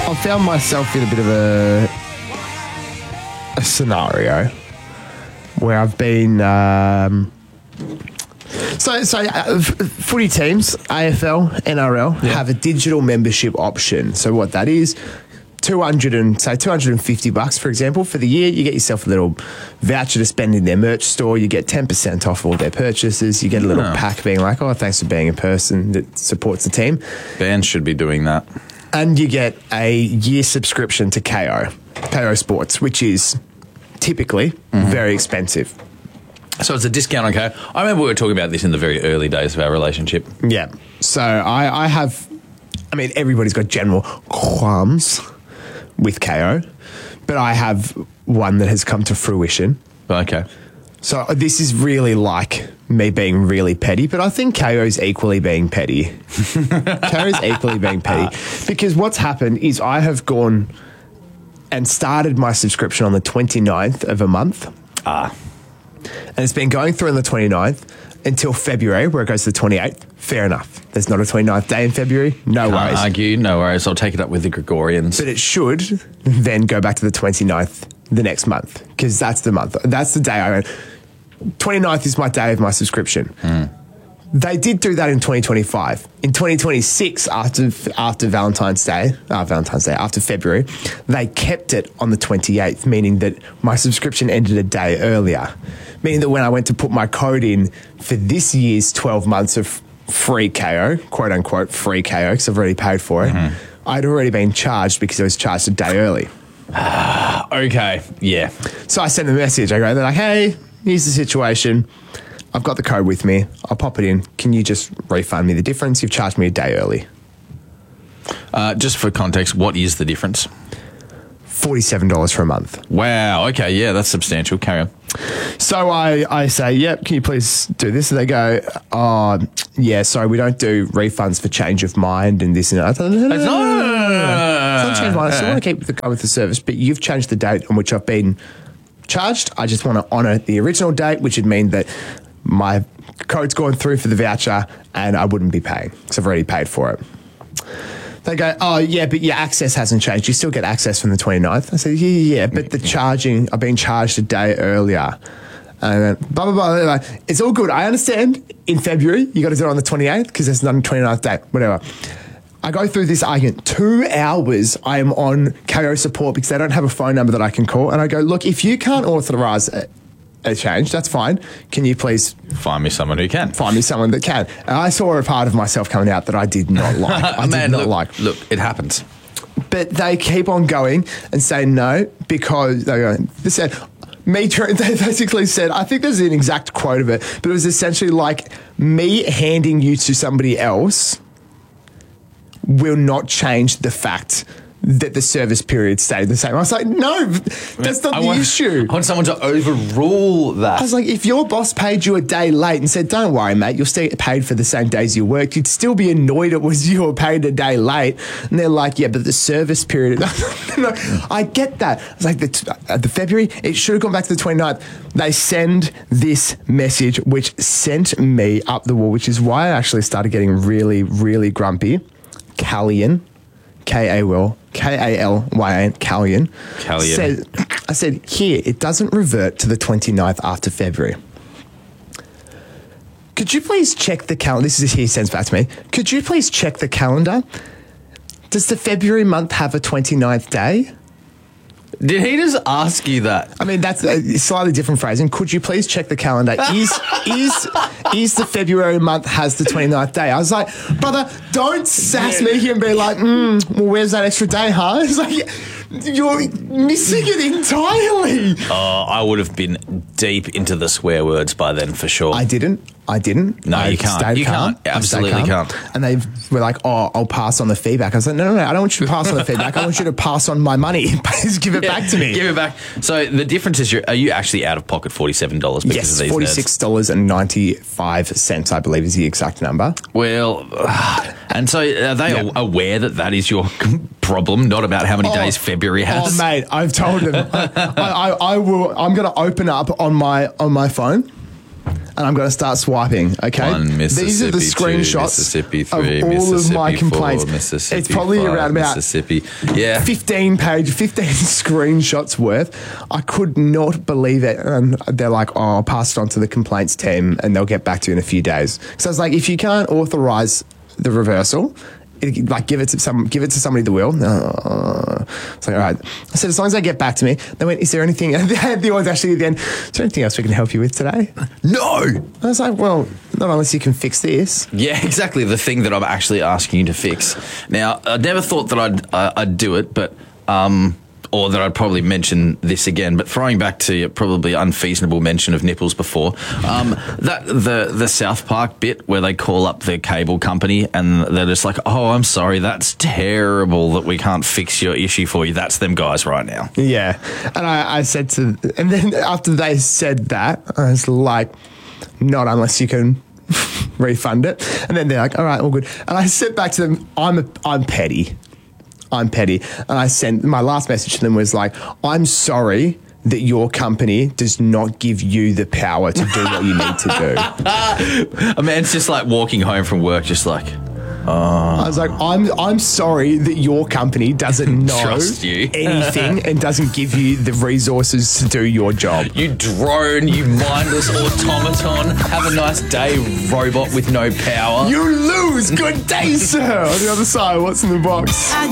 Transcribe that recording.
I found myself in a bit of a scenario where I've been. Footy teams, AFL, NRL, have a digital membership option. So what that is, $250, for example, for the year, you get yourself a little voucher to spend in their merch store. You get 10% off all their purchases. You get a little pack being like, oh, thanks for being a person that supports the team. Bands should be doing that. And you get a year subscription to KO Sports, which is typically very expensive. So it's a discount on KO. I remember we were talking about this in the very early days of our relationship. Yeah. So I have, everybody's got general qualms with KO, but I have one that has come to fruition. Okay. So this is really like me being really petty, but I think KO's equally being petty. KO's equally being petty because what's happened is I have gone and started my subscription on the 29th of a month. And it's been going through on the 29th until February, where it goes to the 28th. Fair enough. There's not a 29th day in February. No worries. Can't argue. No worries. I'll take it up with the Gregorians. But it should then go back to the 29th the next month because that's the month. That's the day I went. 29th is my day of my subscription. They did do that in 2025. In 2026, after Valentine's Day, after February, they kept it on the 28th, meaning that my subscription ended a day earlier. Meaning that when I went to put my code in for this year's 12 months of free KO, quote unquote free KO, because I've already paid for it, I'd already been charged because I was charged a day early. Okay, yeah. So I sent a message. They're like, hey, here's the situation. I've got the code with me. I'll pop it in. Can you just refund me the difference? You've charged me a day early. Just for context, what is the difference? $47 for a month. Wow. Okay. Yeah, that's substantial. Carry on. So I say, yep, can you please do this? And they go, oh, yeah, sorry, we don't do refunds for change of mind and this and that. No. It's not change of mind. I still want to keep the go with the service, but you've changed the date on which I've been charged. I just want to honour the original date, which would mean that my code's gone through for the voucher and I wouldn't be paying because I've already paid for it. They go, oh, yeah, but your access hasn't changed. You still get access from the 29th. I said, yeah, but the charging, I've been charged a day earlier. And blah, blah, blah, blah. It's all good. I understand in February you got to do it on the 28th because there's not a 29th date, whatever. I go through this argument. 2 hours I am on KO support because they don't have a phone number that I can call. And I go, look, if you can't authorise a change, that's fine. Can you please find me someone who can? Find me someone that can. And I saw a part of myself coming out that I did not like. Look, it happens. But they keep on going and say no because they said, they basically said, I think there's an exact quote of it, but it was essentially like me handing you to somebody else will not change the fact that the service period stayed the same. I was like, no, that's not the issue. I want someone to overrule that. I was like, if your boss paid you a day late and said, don't worry, mate, you'll still get paid for the same days you worked, you'd still be annoyed it was you were paid a day late. And they're like, yeah, but the service period. No, I get that. I was like, the February, it should have gone back to the 29th. They send this message, which sent me up the wall, which is why I actually started getting really, really grumpy. Callian, K-A-L-Y-A-N, Callian. I said, here, it doesn't revert to the 29th after February. Could you please check the calendar? This is he sends back to me. Could you please check the calendar? Does the February month have a 29th day? Did he just ask you that? I mean, that's a slightly different phrasing. Could you please check the calendar? Is the February month has the 29th day? I was like, brother, don't sass me here and be like, well, where's that extra day, huh? It's like, you're missing it entirely. Oh, I would have been deep into the swear words by then for sure. I didn't. No, you can't. You can't. Absolutely can't. And they were like, oh, I'll pass on the feedback. I was like, no, I don't want you to pass on the feedback. I want you to pass on my money. Please give it back to me. Give it back. So the difference is, are you actually out of pocket $47 because yes, of these $46.95, I believe is the exact number. Well, and so are they aware that is your problem, not about how many days February has? Oh, mate, I've told them. I'm going to open up on my phone. and I'm going to start swiping. Okay, 1 Mississippi, these are the 2 screenshots Mississippi, 3 of all Mississippi, of my 4 complaints. Mississippi, It's probably 5 around about Mississippi. Yeah. 15 screenshots worth. I could not believe it. And they're like, oh, I'll pass it on to the complaints team and they'll get back to you in a few days. So I was like, if you can't authorize the reversal, give it to somebody that will. It's like, all right. I said, as long as they get back to me. They went, is there anything? The ones actually at the end, is there anything else we can help you with today? No. I was like, well, not unless you can fix this. Yeah, exactly. The thing that I'm actually asking you to fix. Now, I never thought that I'd do it, but or that I'd probably mention this again. But throwing back to your probably unfeasible mention of nipples before, that the South Park bit where they call up the cable company and they're just like, "Oh, I'm sorry, that's terrible that we can't fix your issue for you." That's them guys right now. Yeah, and I said to, and then after they said that, I was like, not unless you can refund it. And then they're like, all right, all good. And I said back to them, I'm petty. I'm petty. And I sent, my last message to them was like, I'm sorry that your company does not give you the power to do what you need to do. I mean, it's just like walking home from work, just like, I was like, I'm sorry that your company doesn't know Trust you. anything and doesn't give you the resources to do your job. you drone, you mindless automaton, have a nice day, robot with no power. You lose. Good day, sir. On the other side, what's in the box?